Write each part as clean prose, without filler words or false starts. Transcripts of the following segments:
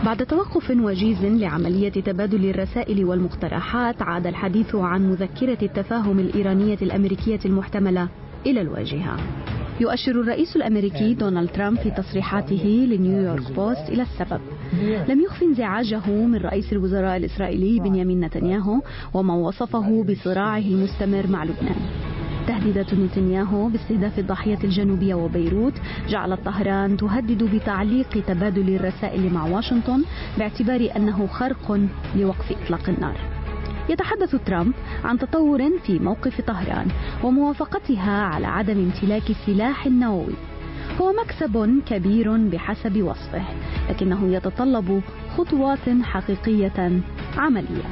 بعد توقف وجيز لعملية تبادل الرسائل والمقترحات، عاد الحديث عن مذكرة التفاهم الإيرانية الأمريكية المحتملة إلى الواجهة. يؤشر الرئيس الأمريكي دونالد ترامب في تصريحاته لنيويورك بوست إلى السبب. لم يخف انزعاجه من رئيس الوزراء الإسرائيلي بنيامين نتنياهو وما وصفه بصراعه المستمر مع لبنان. تهديدات نتنياهو باستهداف الضاحية الجنوبية وبيروت جعلت طهران تهدد بتعليق تبادل الرسائل مع واشنطن باعتبار أنه خرق لوقف إطلاق النار. يتحدث ترامب عن تطور في موقف طهران وموافقتها على عدم امتلاك السلاح النووي. هو مكسب كبير بحسب وصفه، لكنه يتطلب خطوات حقيقية عملية.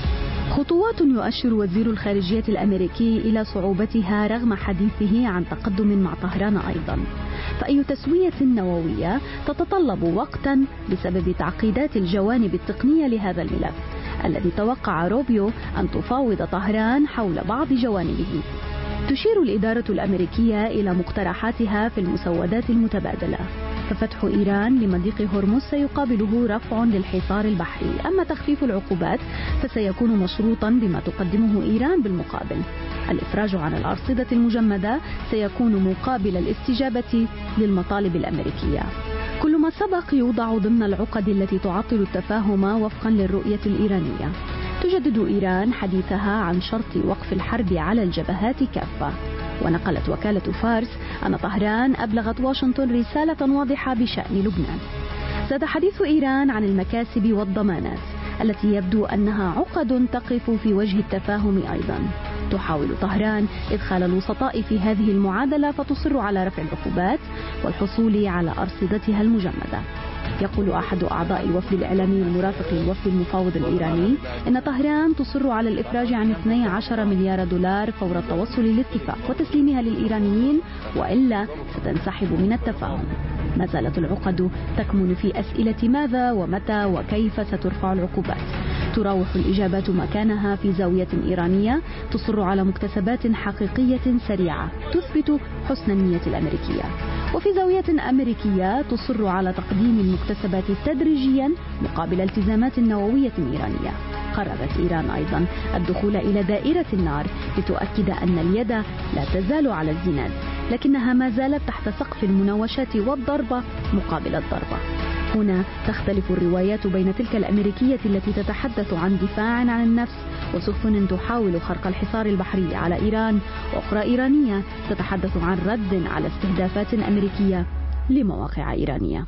خطوات يؤشر وزير الخارجية الأمريكي إلى صعوبتها رغم حديثه عن تقدم مع طهران أيضا. فأي تسوية نووية تتطلب وقتا بسبب تعقيدات الجوانب التقنية لهذا الملف الذي توقع روبيو أن تفاوض طهران حول بعض جوانبه. تشير الإدارة الأمريكية إلى مقترحاتها في المسودات المتبادلة، ففتح إيران لمضيق هرمز سيقابله رفع للحصار البحري، أما تخفيف العقوبات فسيكون مشروطا بما تقدمه إيران بالمقابل. الإفراج عن الأرصدة المجمدة سيكون مقابل الاستجابة للمطالب الأمريكية. كل ما سبق يوضع ضمن العقد التي تعطل التفاهم وفقا للرؤية الإيرانية. تجدد إيران حديثها عن شرط وقف الحرب على الجبهات كافة. ونقلت وكالة فارس أن طهران أبلغت واشنطن رسالة واضحة بشأن لبنان. زاد حديث إيران عن المكاسب والضمانات التي يبدو أنها عقد تقف في وجه التفاهم أيضا. تحاول طهران إدخال الوسطاء في هذه المعادلة، فتصر على رفع العقوبات والحصول على أرصدتها المجمدة. يقول أحد أعضاء الوفد الإعلامي المرافق للوفد المفاوض الإيراني إن طهران تصر على الإفراج عن 12 مليار دولار فور التوصل للاتفاق وتسليمها للإيرانيين، وإلا ستنسحب من التفاهم. ما زالت العقد تكمن في أسئلة ماذا ومتى وكيف سترفع العقوبات. تراوح الإجابات مكانها في زاوية إيرانية تصر على مكتسبات حقيقية سريعة تثبت حسن النية الأمريكية، وفي زاوية أمريكية تصر على تقديم المكتسبات تدريجيا مقابل التزامات نووية إيرانية. قررت إيران أيضا الدخول إلى دائرة النار لتؤكد أن اليد لا تزال على الزناد، لكنها ما زالت تحت سقف المناوشات والضربة مقابل الضربة. هنا تختلف الروايات بين تلك الأمريكية التي تتحدث عن دفاع عن النفس وسفن تحاول خرق الحصار البحري على إيران، وأخرى إيرانية تتحدث عن رد على استهدافات أمريكية لمواقع إيرانية.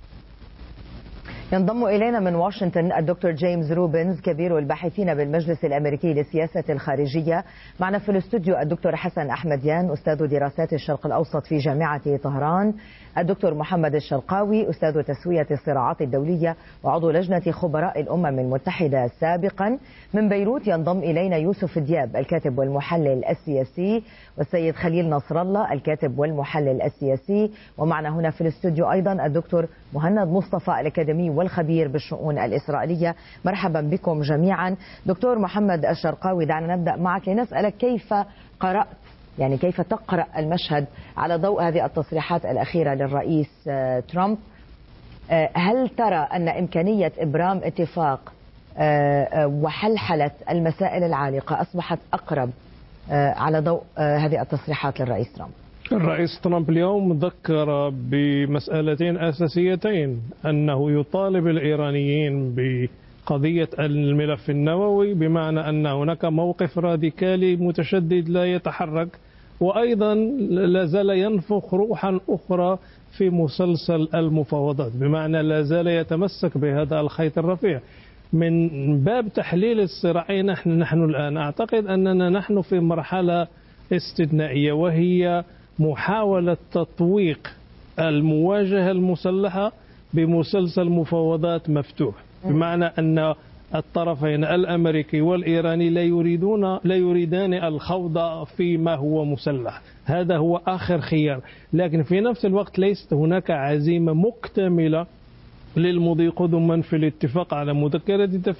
ينضم إلينا من واشنطن الدكتور جيمس روبنز كبير الباحثين بالمجلس الأمريكي للسياسة الخارجية. معنا في الاستوديو الدكتور حسن أحمديان أستاذ دراسات الشرق الأوسط في جامعة طهران، الدكتور محمد الشرقاوي أستاذ تسوية الصراعات الدولية وعضو لجنة خبراء الأمم المتحدة سابقا. من بيروت ينضم إلينا يوسف دياب الكاتب والمحلل السياسي، والسيد خليل نصر الله الكاتب والمحلل السياسي. ومعنا هنا في الاستوديو أيضا الدكتور مهند مصطفى الأكاديمي والخبير بالشؤون الإسرائيلية. مرحبا بكم جميعا. دكتور محمد الشرقاوي، دعنا نبدأ معك لنسألك كيف قرأت، يعني كيف تقرأ المشهد على ضوء هذه التصريحات الأخيرة للرئيس ترامب؟ هل ترى أن إمكانية إبرام اتفاق وحلحلة المسائل العالقة أصبحت أقرب على ضوء هذه التصريحات للرئيس ترامب؟ الرئيس ترامب اليوم ذكر بمسألتين أساسيتين، أنه يطالب الإيرانيين بقضية الملف النووي، بمعنى أن هناك موقف راديكالي متشدد لا يتحرك، وأيضا لا زال ينفخ روحا أخرى في مسلسل المفاوضات، بمعنى لا زال يتمسك بهذا الخيط الرفيع. من باب تحليل الصراعين نحن الآن أعتقد أننا نحن في مرحلة استثنائية، وهي محاولة تطويق المواجهة المسلحة بمسلسل مفاوضات مفتوح، بمعنى أن الطرفين الأمريكي والإيراني لا يريدان الخوض فيما هو مسلح. هذا هو آخر خيار، لكن في نفس الوقت ليست هناك عزيمة مكتملة للمضي قدما في الاتفاق على مذكرة التفاهم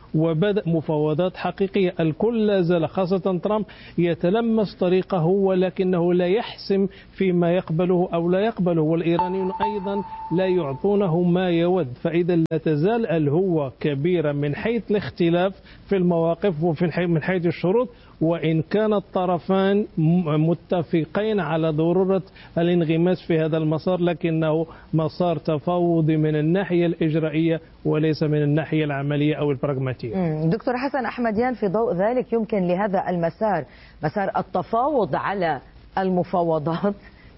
وبدأ مفاوضات حقيقية. الكل لا زال خاصة ترامب يتلمس طريقه ولكنه لا يحسم فيما يقبله أو لا يقبله، والإيرانيون أيضا لا يعطونه ما يود. فإذا لا تزال الهوة كبيرة من حيث الاختلاف في المواقف من حيث الشروط، وإن كان الطرفان متفقين على ضرورة الانغماس في هذا المسار، لكنه مسار تفاوضي من الناحية الإجرائية وليس من الناحية العملية أو البراغماتية. دكتور حسن أحمديان، في ضوء ذلك يمكن لهذا المسار مسار التفاوض على المفاوضات؟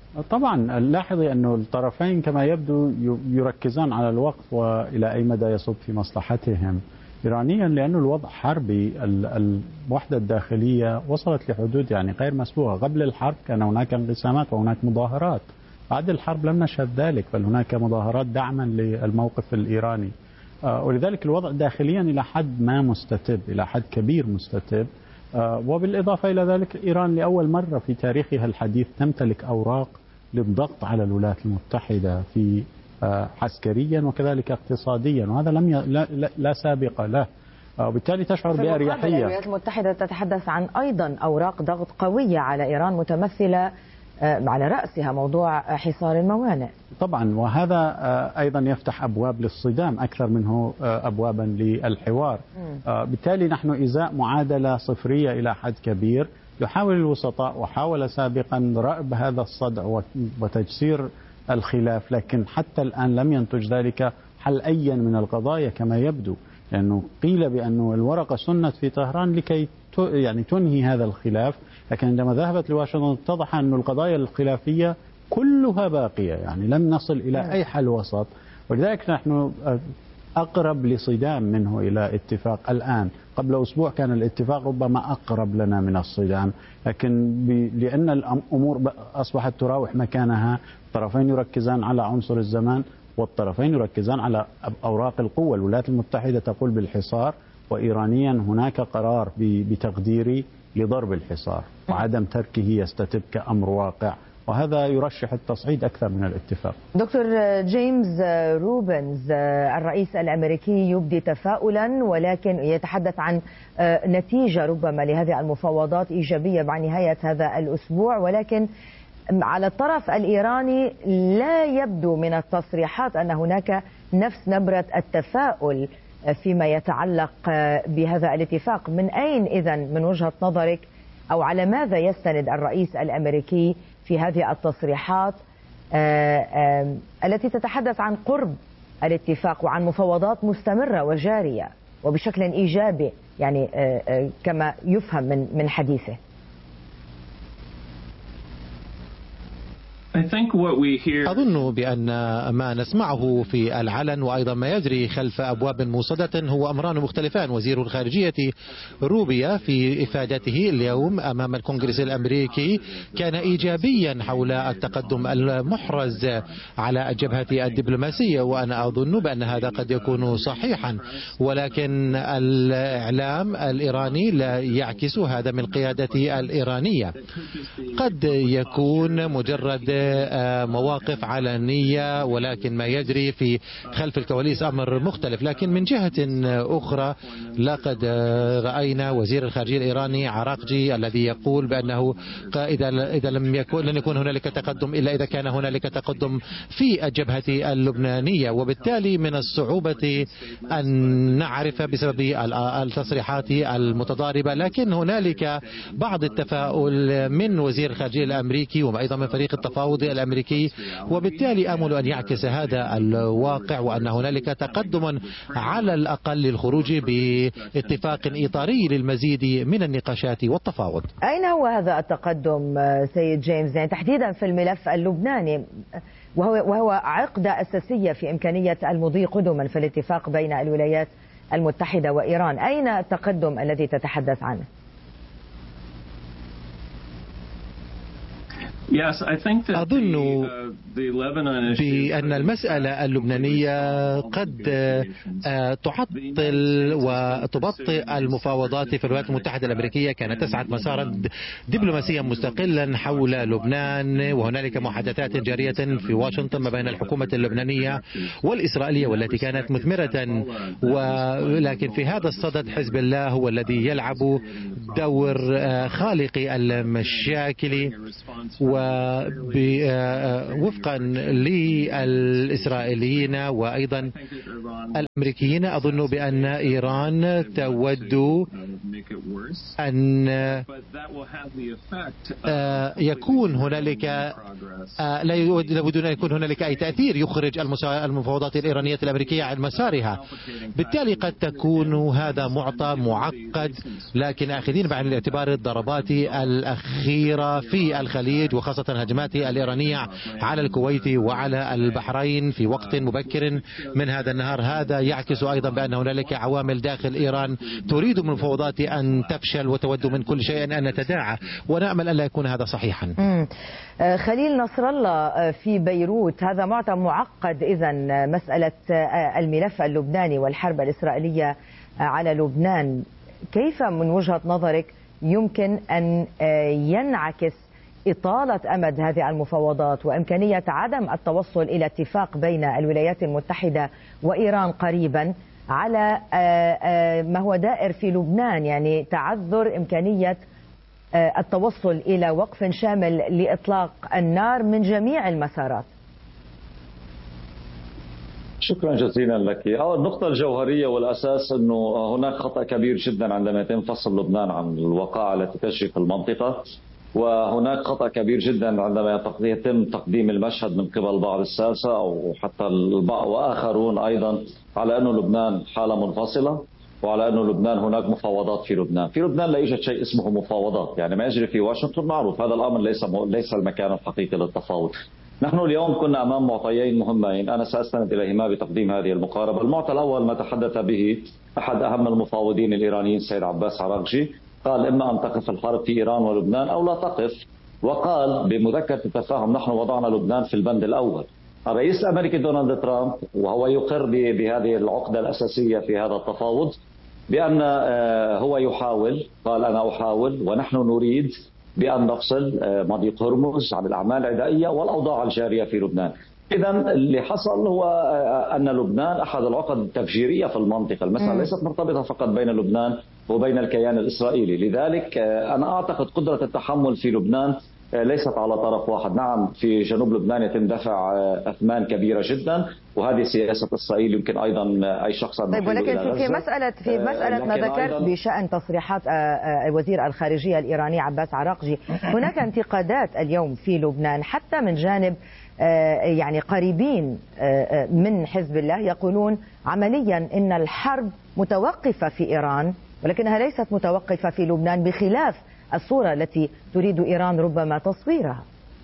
طبعا لاحظي أن الطرفين كما يبدو يركزان على الوقت وإلى أي مدى يصب في مصلحتهم إيرانيا، لأن الوضع حربي. الوحدة الداخلية وصلت لحدود يعني غير مسبوقة. قبل الحرب كان هناك انقسامات وهناك مظاهرات، بعد الحرب لم نشهد ذلك، بل هناك مظاهرات دعما للموقف الإيراني. ولذلك الوضع داخليا إلى حد ما مستتب، إلى حد كبير مستتب. وبالإضافة إلى ذلك إيران لأول مرة في تاريخها الحديث تمتلك أوراق للضغط على الولايات المتحدة في عسكريا وكذلك اقتصاديا، وهذا لا سابق له، وبالتالي تشعر بأريحية. الولايات المتحدة تتحدث عن أيضا أوراق ضغط قوية على إيران متمثلة على رأسها موضوع حصار الموانئ. طبعا، وهذا أيضا يفتح أبواب للصدام أكثر منه أبوابا للحوار. بالتالي نحن إزاء معادلة صفرية إلى حد كبير. يحاول الوسطاء وحاول سابقا رأب هذا الصدع وتجسير الخلاف، لكن حتى الآن لم ينتج ذلك حل أي من القضايا كما يبدو، لأنه قيل بأن الورقة سنت في طهران لكي يعني تنهي هذا الخلاف، لكن عندما ذهبت لواشنطن اتضح أن القضايا الخلافية كلها باقية، يعني لم نصل إلى أي حل وسط. ولذلك نحن أقرب لصدام منه إلى اتفاق الآن. قبل أسبوع كان الاتفاق ربما أقرب لنا من الصدام، لكن لأن الأمور أصبحت تراوح مكانها، الطرفين يركزان على عنصر الزمان والطرفين يركزان على أوراق القوة. الولايات المتحدة تقول بالحصار، وإيرانيا هناك قرار بتقديري لضرب الحصار وعدم تركه يستتب كأمر واقع، وهذا يرشح التصعيد أكثر من الاتفاق. دكتور جيمس روبنز، الرئيس الأمريكي يبدي تفاؤلا ولكن يتحدث عن نتيجة ربما لهذه المفاوضات إيجابية مع نهاية هذا الأسبوع، ولكن على الطرف الإيراني لا يبدو من التصريحات أن هناك نفس نبرة التفاؤل فيما يتعلق بهذا الاتفاق. من أين إذن من وجهة نظرك أو على ماذا يستند الرئيس الأمريكي في هذه التصريحات التي تتحدث عن قرب الاتفاق وعن مفاوضات مستمرة وجارية وبشكل إيجابي، يعني كما يفهم من حديثه؟ أظن بأن ما نسمعه في العلن وأيضا ما يجري خلف أبواب موصدة هو أمران مختلفان. وزير الخارجية روبيا في إفادته اليوم أمام الكونغرس الأمريكي كان إيجابيا حول التقدم المحرز على الجبهة الدبلوماسية، وأنا أظن بأن هذا قد يكون صحيحا، ولكن الإعلام الإيراني لا يعكس هذا من القيادة الإيرانية. قد يكون مجرد مواقف علنية، ولكن ما يجري في خلف الكواليس أمر مختلف. لكن من جهة أخرى لقد رأينا وزير الخارجية الإيراني عراقجي الذي يقول بأنه إذا لن يكون هنالك تقدم إلا إذا كان هنالك تقدم في الجبهة اللبنانية، وبالتالي من الصعوبة أن نعرف بسبب التصريحات المتضاربة. لكن هنالك بعض التفاؤل من وزير الخارجية الأمريكي وأيضا من فريق التفاوض الأمريكي، وبالتالي أمل أن يعكس هذا الواقع وأن هنالك تقدم على الأقل للخروج باتفاق إطاري للمزيد من النقاشات والتفاوض. أين هو هذا التقدم سيد جيمس، يعني تحديدا في الملف اللبناني وهو عقدة أساسية في إمكانية المضي قدما في الاتفاق بين الولايات المتحدة وإيران؟ أين التقدم الذي تتحدث عنه؟ أظن بأن المسألة اللبنانية قد تعطل وتبطئ المفاوضات في الولايات المتحدة الأمريكية. كانت تسعى مسارا دبلوماسيا مستقلا حول لبنان، وهنالك محادثات جارية في واشنطن ما بين الحكومة اللبنانية والإسرائيلية والتي كانت مثمرة، ولكن في هذا الصدد حزب الله هو الذي يلعب دور خالق المشاكل، ووفقا للإسرائيليين وأيضا الأمريكيين أظن بأن إيران تود أن يكون هنالك لا يودون أن يكون هنالك أي تأثير يخرج المفاوضات الإيرانية الأمريكية عن مسارها. بالتالي قد تكون هذا معطى معقد، لكن آخذين بعين الاعتبار الضربات الأخيرة في الخليج وخاصة الهجمات الإيرانية على الكويت وعلى البحرين في وقت مبكر من هذا النهار، هذا يعكس أيضا بأن هنالك عوامل داخل إيران تريد من المفاوضات أن تفشل وتود من كل شيء أن نتداعى، ونأمل أن لا يكون هذا صحيحا. خليل نصر الله في بيروت، هذا معطى معقد إذن مسألة الملف اللبناني والحرب الإسرائيلية على لبنان. كيف من وجهة نظرك يمكن أن ينعكس إطالة أمد هذه المفاوضات وإمكانية عدم التوصل إلى اتفاق بين الولايات المتحدة وإيران قريبا على ما هو دائر في لبنان، يعني تعذر إمكانية التوصل إلى وقف شامل لإطلاق النار من جميع المسارات؟ شكرا جزيلا لك. النقطة الجوهرية والأساس أنه هناك خطأ كبير جدا عندما يتم فصل لبنان عن الوقائع التي تجري في المنطقة، وهناك خطأ كبير جدا عندما يتم تقديم المشهد من قبل بعض الساسة أو حتى البعض وآخرون أيضا على أن لبنان حالة منفصلة، وعلى أن لبنان هناك مفاوضات في لبنان. في لبنان لا يوجد شيء اسمه مفاوضات، يعني ما يجري في واشنطن معروف، هذا الأمر ليس المكان الحقيقي للتفاوض. نحن اليوم كنا أمام معطيين مهمين أنا سأستند إليهما بتقديم هذه المقاربة. المعطى الأول ما تحدث به أحد أهم المفاوضين الإيرانيين السيد عباس عراقجي، قال إما أن تقف الحرب في إيران ولبنان أو لا تقف، وقال بمذكرة التفاهم نحن وضعنا لبنان في البند الأول. الرئيس الأمريكي دونالد ترامب وهو يقر بهذه العقدة الأساسية في هذا التفاوض بأن هو يحاول، قال أنا أحاول ونحن نريد بأن نفصل مضيق هرمز عن الأعمال العدائية والأوضاع الجارية في لبنان. إذا اللي حصل هو أن لبنان أحد العقد التفجيرية في المنطقة. المسألة ليست مرتبطة فقط بين لبنان وبين الكيان الإسرائيلي، لذلك أنا أعتقد قدرة التحمل في لبنان ليست على طرف واحد. نعم في جنوب لبنان يتم دفع أثمان كبيرة جدا، وهذه سياسة إسرائيل يمكن أيضا أي شخص. طيب ولكن في مسألة ما ذكرت بشأن تصريحات وزير الخارجية الإيراني عباس عراقجي، هناك انتقادات اليوم في لبنان حتى من جانب يعني قريبين من حزب الله يقولون عمليا إن الحرب متوقفة في إيران ولكنها ليست متوقفة في لبنان، بخلاف الصورة التي تريد إيران ربما تصويرها.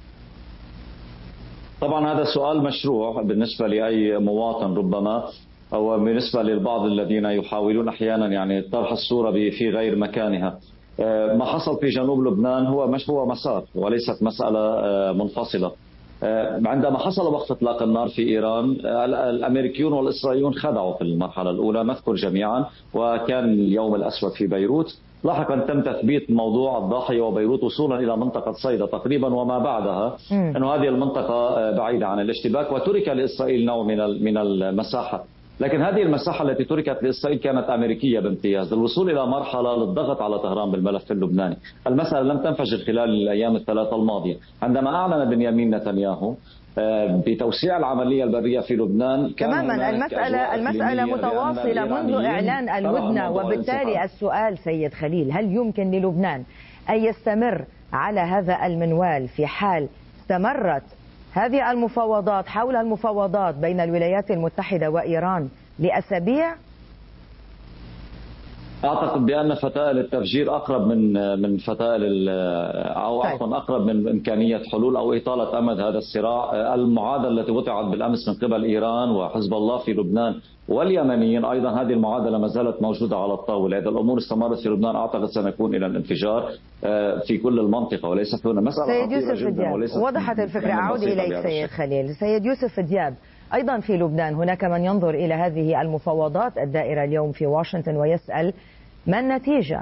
طبعا هذا سؤال مشروع بالنسبة لأي مواطن ربما، أو بالنسبة للبعض الذين يحاولون أحيانا يعني طرح الصورة في غير مكانها. ما حصل في جنوب لبنان هو مسار وليست مسألة منفصلة. عندما حصل وقف إطلاق النار في إيران، الأمريكيون والإسرائيليون خدعوا في المرحلة الأولى نذكر جميعا، وكان اليوم الأسود في بيروت. لاحقا تم تثبيت موضوع الضاحية وبيروت وصولا إلى منطقة صيدا تقريبا وما بعدها، أنه هذه المنطقة بعيدة عن الاشتباك وترك لإسرائيل نوع من المساحة. لكن هذه المساحة التي تركت لإسرائيل كانت أمريكية بامتياز للوصول إلى مرحلة للضغط على طهران بالملف اللبناني. المسألة لم تنفجر خلال الأيام الثلاثة الماضية. عندما أعلن بنيامين نتنياهو بتوسيع العملية البرية في لبنان تماما المسألة متواصلة منذ إعلان الهدنة، وبالتالي السؤال سيد خليل، هل يمكن للبنان أن يستمر على هذا المنوال في حال استمرت هذه المفاوضات حول المفاوضات بين الولايات المتحدة وإيران لأسابيع؟ اعتقد بان فتائل التفجير اقرب من فتائل او عفوا اقرب من امكانيه حلول او اطاله امد هذا الصراع. المعادله التي وضعت بالامس من قبل ايران وحزب الله في لبنان واليمنيين ايضا، هذه المعادله ما زالت موجوده على الطاوله. اذا الامور استمرت في لبنان اعتقد سنكون الى الانفجار في كل المنطقه، وليست هنا مساله سيد يوسف دياب، وضحت الفكره. اعود اليك سيد خليل. سيد يوسف دياب، أيضا في لبنان هناك من ينظر إلى هذه المفاوضات الدائرة اليوم في واشنطن ويسأل ما النتيجة؟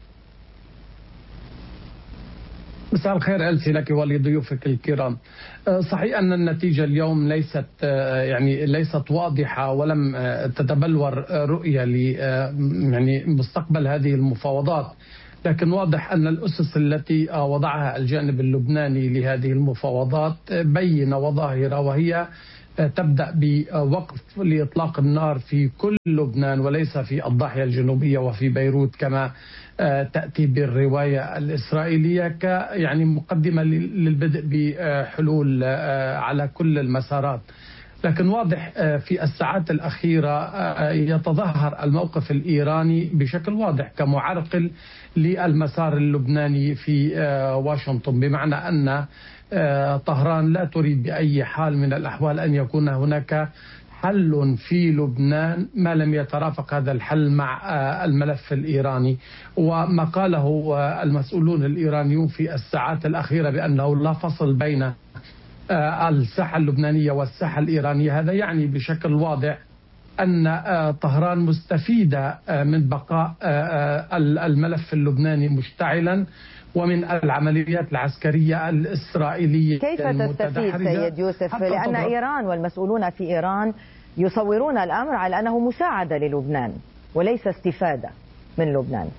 مساء الخير ألسي لك ولضيوفك الكرام. صحيح أن النتيجة اليوم ليست واضحة ولم تتبلور رؤية مستقبل هذه المفاوضات، لكن واضح أن الأسس التي وضعها الجانب اللبناني لهذه المفاوضات بينة وظاهرة، وهي تبدأ بوقف لإطلاق النار في كل لبنان وليس في الضاحية الجنوبية وفي بيروت كما تأتي بالرواية الإسرائيلية مقدمة للبدء بحلول على كل المسارات. لكن واضح في الساعات الأخيرة يتظاهر الموقف الإيراني بشكل واضح كمعرقل للمسار اللبناني في واشنطن، بمعنى أن طهران لا تريد بأي حال من الأحوال أن يكون هناك حل في لبنان ما لم يترافق هذا الحل مع الملف الإيراني. وما قاله المسؤولون الإيرانيون في الساعات الأخيرة بأنه لا فصل بين الساحة اللبنانية والساحة الإيرانية، هذا يعني بشكل واضح أن طهران مستفيدة من بقاء الملف اللبناني مشتعلا ومن العمليات العسكرية الإسرائيلية. كيف تستفيد سيد يوسف؟ لأن إيران والمسؤولون في إيران يصورون الأمر على أنه مساعدة للبنان وليس استفادة من لبنان.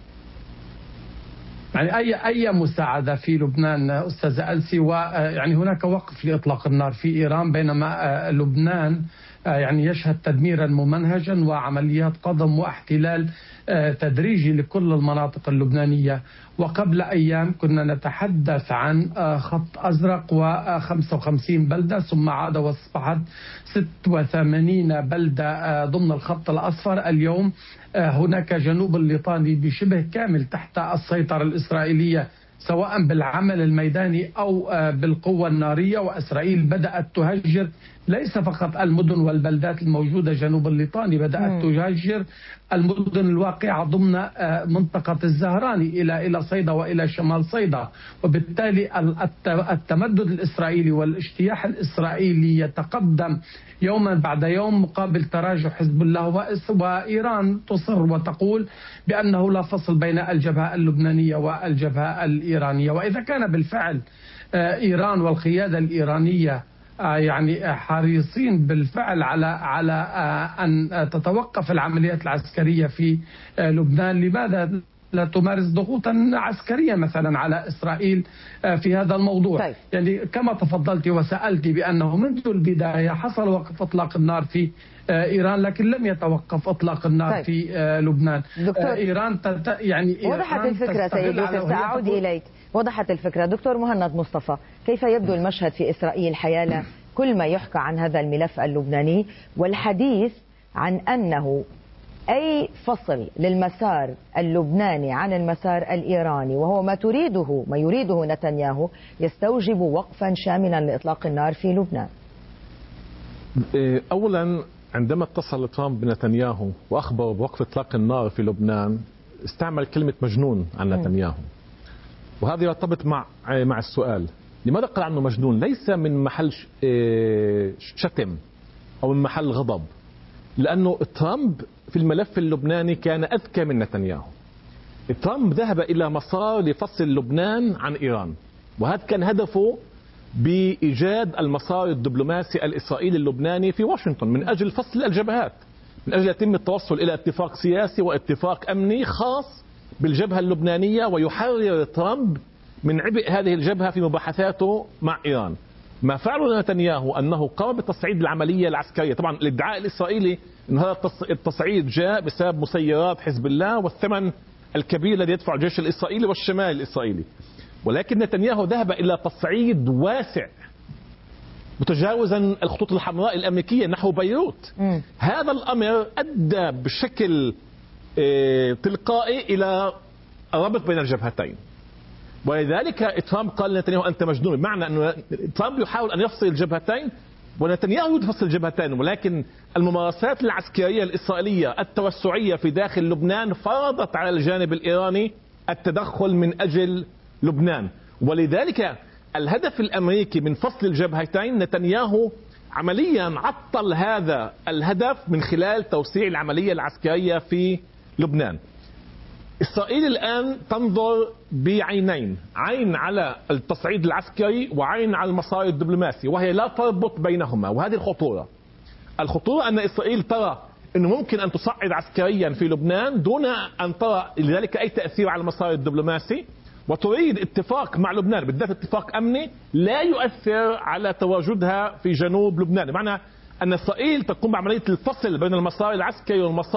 أي مساعدة في لبنان أستاذ ألسي، هناك وقف لإطلاق النار في إيران، بينما لبنان يشهد تدميرا ممنهجا وعمليات قضم واحتلال تدريجي لكل المناطق اللبنانية. وقبل أيام كنا نتحدث عن خط أزرق و55 بلدة، ثم عاد واصبحت 86 بلدة ضمن الخط الأصفر. اليوم هناك جنوب الليطاني بشبه كامل تحت السيطرة الإسرائيلية، سواء بالعمل الميداني أو بالقوة النارية، وإسرائيل بدأت تهجر ليس فقط المدن والبلدات الموجودة جنوب الليطاني، بدأت تهجر المدن الواقعة ضمن منطقة الزهراني إلى صيدا وإلى شمال صيدا. وبالتالي التمدد الإسرائيلي والاجتياح الإسرائيلي يتقدم يوما بعد يوم مقابل تراجع حزب الله، وإيران تصر وتقول بأنه لا فصل بين الجبهة اللبنانية والجبهة الإيرانية. وإذا كان بالفعل إيران والقيادة الإيرانية حريصين بالفعل على أن تتوقف العمليات العسكرية في لبنان، لماذا لا تمارس ضغوطا عسكرية مثلا على إسرائيل في هذا الموضوع؟ طيب. كما تفضلت وسألت بأنه منذ البداية حصل وقف إطلاق النار في إيران، لكن لم يتوقف إطلاق النار طيب. في لبنان. إيران وضحت الفكرة سيد يوسف، سأعود إليك. وضحت الفكرة. دكتور مهند مصطفى، كيف يبدو المشهد في إسرائيل حيال كل ما يحكى عن هذا الملف اللبناني والحديث عن أنه أي فصل للمسار اللبناني عن المسار الإيراني، وهو ما يريده نتنياهو، يستوجب وقفا شاملا لإطلاق النار في لبنان؟ أولا، عندما اتصل ترامب بنتنياهو وأخبره بوقف إطلاق النار في لبنان استعمل كلمة مجنون عن نتنياهو، وهذا يرتبط مع السؤال لماذا قال عنه مجنون؟ ليس من محل شتم أو من محل غضب، لأنه ترامب في الملف اللبناني كان أذكى من نتنياهو. ترامب ذهب إلى مسار لفصل لبنان عن إيران، وهذا كان هدفه بإيجاد المسار الدبلوماسي الإسرائيلي اللبناني في واشنطن من أجل فصل الجبهات، من أجل يتم التوصل إلى اتفاق سياسي واتفاق أمني خاص بالجبهة اللبنانية، ويحرر ترامب من عبء هذه الجبهة في مباحثاته مع إيران. ما فعله نتنياهو أنه قام بتصعيد العملية العسكرية. طبعا الادعاء الإسرائيلي أن هذا التصعيد جاء بسبب مسيرات حزب الله والثمن الكبير الذي يدفع الجيش الإسرائيلي والشمال الإسرائيلي، ولكن نتنياهو ذهب إلى تصعيد واسع متجاوزا الخطوط الحمراء الأمريكية نحو بيروت. هذا الأمر أدى بشكل تلقائي إلى الربط بين الجبهتين. ولذلك ترامب قال لنتنياهو أنت مجنون، بمعنى أن ترامب يحاول أن يفصل الجبهتين ونتنياهو يفصل الجبهتين، ولكن الممارسات العسكرية الإسرائيلية التوسعية في داخل لبنان فرضت على الجانب الإيراني التدخل من أجل لبنان. ولذلك الهدف الأمريكي من فصل الجبهتين نتنياهو عمليا عطل هذا الهدف من خلال توسيع العملية العسكرية في لبنان. إسرائيل الآن تنظر بعينين، عين على التصعيد العسكري وعين على المسار الدبلوماسي، وهي لا تربط بينهما. وهذه الخطورة أن إسرائيل ترى أنه ممكن أن تصعد عسكريا في لبنان دون أن ترى لذلك أي تأثير على المسار الدبلوماسي، وتريد اتفاق مع لبنان بالذات اتفاق أمني لا يؤثر على تواجدها في جنوب لبنان، بمعنى أن إسرائيل تقوم بعملية الفصل بين المسار العسكري والمسار